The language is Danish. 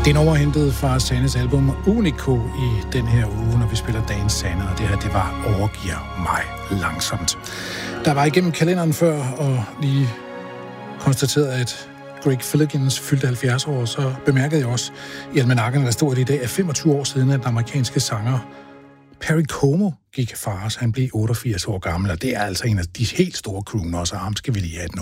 Det er overhentet fra Sandes album Unico i den her uge, når vi spiller dagens Sande, og det her, det var Overgiver mig langsomt. Der var igennem kalenderen før, og lige konstateret, at Greg Philligins fyldte 70 år, så bemærkede jeg også i almanakkerne, der stod, at i dag er 25 år siden, at den amerikanske sanger Perry Como gik fra os. Han blev 88 år gammel, og det er altså en af de helt store crooners, og ham skal vi lige have et